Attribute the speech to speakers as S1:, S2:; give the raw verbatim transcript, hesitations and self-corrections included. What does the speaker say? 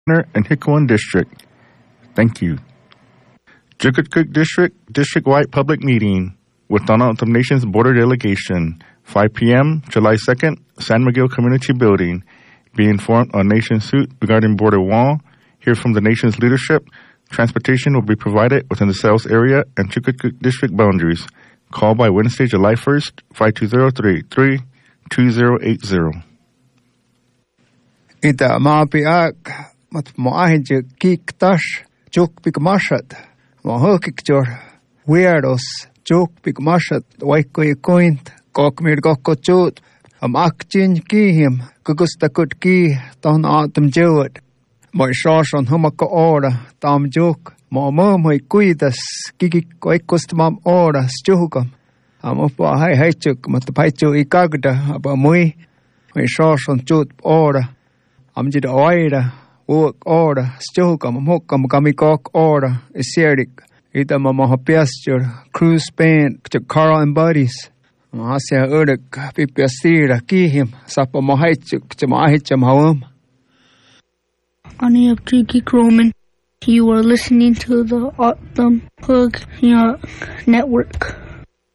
S1: and Hickowan District. Thank you. Chillicothe District, district-wide public meeting with Donald Nations Border Delegation, five p.m., July second, San Miguel Community Building. Be informed on Nation's suit regarding border wall. Hear from the Nation's leadership. Transportation will be provided within the sales area and Chillicothe District boundaries. Call by Wednesday, July first, five two zero, three eight three, two zero eight zero.
S2: Ita maapiak mat moahije kiktash juk pikmashat mohokikjor weirdos juk pikmashat waiko ikoint kokmir kokkochut am akjin kihim kukustakut ki ton atem jewet moi shashon humaka ora tam juk mo mo kuidas kiki koikustmam ora stjukam am upa hai haichuk mat paichu ikagda aba moi moi shashon chut ora am jid oira work ora stjukam mokam kamikok ora isierik ita mama pasture cruise band to Carl and Buddies Asia urek pipiastira kihim sapa mohaichuk chamahicham hawam.
S3: Ani of Geek Roman. You are listening to the Autumn Hug Network.